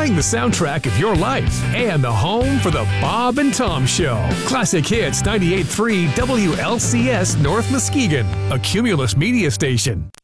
playing the soundtrack of your life and the home for the Bob and Tom Show. Classic Hits 98.3 WLCS North Muskegon, a Cumulus media station.